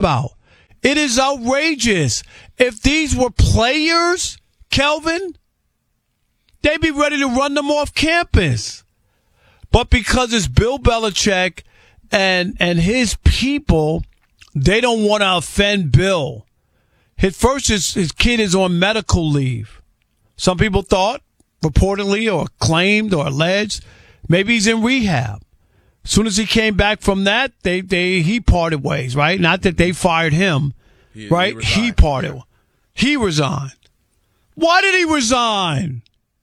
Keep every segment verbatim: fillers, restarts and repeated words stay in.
about. It is outrageous. If these were players, Kelvin, they'd be ready to run them off campus. But because it's Bill Belichick and and his people, they don't want to offend Bill. At first, his, his kid is on medical leave. Some people thought, reportedly or claimed or alleged, maybe he's in rehab. As soon as he came back from that, they, they he parted ways, right? Not that they fired him, he, right? He, he parted. Yeah. He resigned. Why did he resign?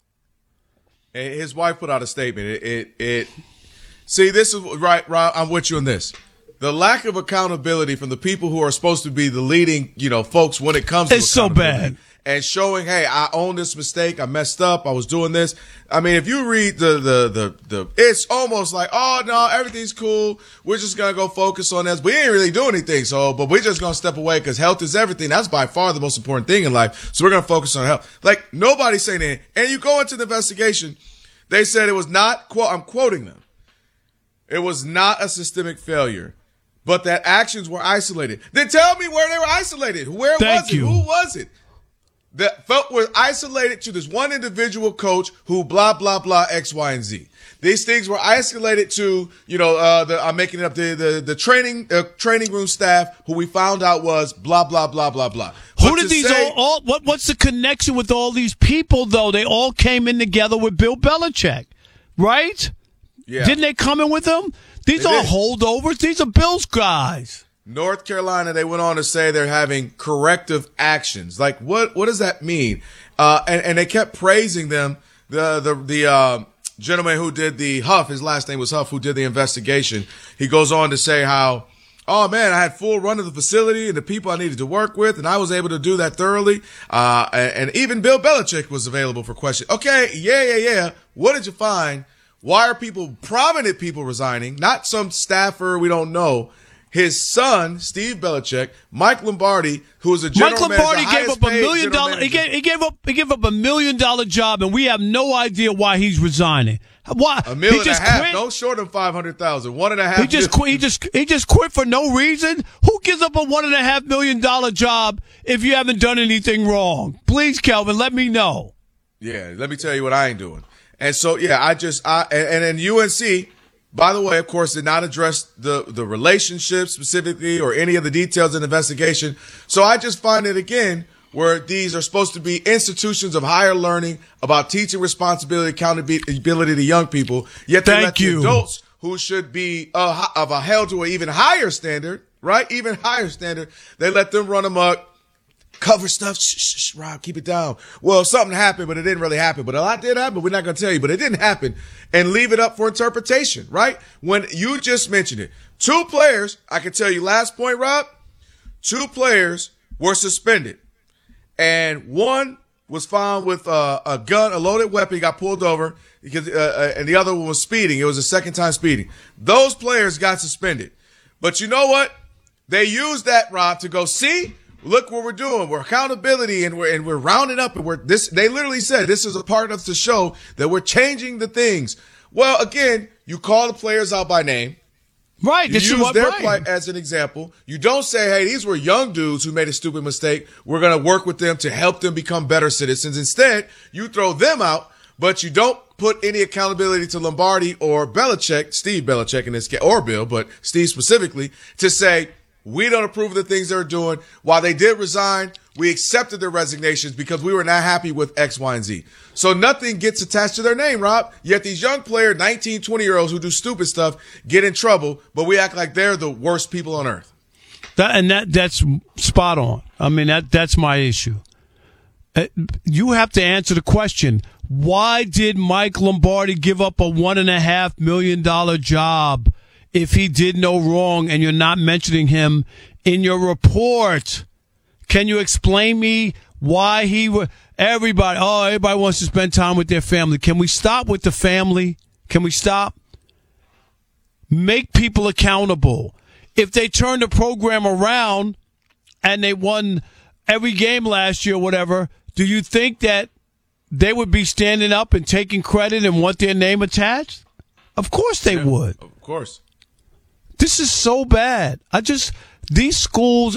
His wife put out a statement. It, it, it see, this is right, Rob. I'm with you on this. The lack of accountability from the people who are supposed to be the leading, you know, folks when it comes to it's so bad. And showing, hey, I own this mistake. I messed up. I was doing this. I mean, if you read the, the, the, the, it's almost like, oh, no, everything's cool. We're just going to go focus on this. We ain't really doing anything. So, but we're just going to step away because health is everything. That's by far the most important thing in life. So we're going to focus on health. Like, nobody's saying that. And you go into the investigation. They said it was not, quote, I'm quoting them. It was not a systemic failure, but that actions were isolated. Then tell me where they were isolated. Where Thank was it? you. Who was it? That felt was isolated to this one individual coach who blah, blah, blah, X, Y, and Z. These things were isolated to, you know, uh, the, I'm making it up, the, the, the training, uh, training room staff who we found out was blah, blah, blah, blah, blah. Who But did to these say- all, all, what, what's the connection with all these people, though? They all came in together with Bill Belichick, right? Yeah. Didn't they come in with him? These They are did. holdovers. These are Bill's guys. North Carolina, they went on to say they're having corrective actions. Like, what, what does that mean? Uh, and, and they kept praising them. The, the, the, uh, gentleman who did the Huff, his last name was Huff, who did the investigation. He goes on to say how, oh man, I had full run of the facility and the people I needed to work with, and I was able to do that thoroughly. Uh, and, and even Bill Belichick was available for questions. Okay. Yeah, yeah, yeah. What did you find? Why are people, prominent people resigning? Not some staffer we don't know. His son, Steve Belichick, Mike Lombardi, who was a general Mike Lombardi manager, gave up a million dollar. He gave, he gave up. He gave up a million dollar job, and we have no idea why he's resigning. Why? A million he just and a half, quit? no short of five hundred thousand. One and a half. He just quit. He just he just quit for no reason. Who gives up a one and a half million dollar job if you haven't done anything wrong? Please, Kelvin, let me know. Yeah, let me tell you what I ain't doing. And so, yeah, I just I and, and then U N C. By the way, of course, did not address the, the relationship specifically or any of the details in the investigation. So I just find it, again, where these are supposed to be institutions of higher learning about teaching responsibility, accountability to young people, yet they Thank let you. the adults who should be uh, of a held to an even higher standard, right? Even higher standard, they let them run amok. Cover stuff. Shh, shh, shh, Rob, keep it down. Well, something happened, but it didn't really happen. But a lot did happen. We're not going to tell you, but it didn't happen. And leave it up for interpretation, right? When you just mentioned it. Two players, I can tell you last point, Rob, two players were suspended. And one was found with uh, a gun, a loaded weapon. He got pulled over because, uh, and the other one was speeding. It was a second time speeding. Those players got suspended. But you know what? They used that, Rob, to go, see? Look what we're doing. We're accountability and we're, and we're rounding up and we're this, they literally said this is a part of the show that we're changing the things. Well, again, you call the players out by name. Right. You This use is what, their right. plight as an example. You don't say, hey, these were young dudes who made a stupid mistake. We're going to work with them to help them become better citizens. Instead, you throw them out, but you don't put any accountability to Lombardi or Belichick, Steve Belichick in this case, or Bill, but Steve specifically, to say, we don't approve of the things they're doing. While they did resign, we accepted their resignations because we were not happy with X, Y, and Z. So nothing gets attached to their name, Rob. Yet these young players, nineteen, twenty-year-olds who do stupid stuff, get in trouble, but we act like they're the worst people on earth. That, and that that's spot on. I mean, that that's my issue. Uh, you have to answer the question, why did Mike Lombardi give up a one and a half million dollar job if he did no wrong and you're not mentioning him in your report? Can you explain me why he would, everybody, oh, everybody wants to spend time with their family. Can we stop with the family? Can we stop? Make people accountable. If they turn the program around and they won every game last year or whatever, do you think that they would be standing up and taking credit and want their name attached? Of course they Yeah, would. Of course. This is so bad. I just, these schools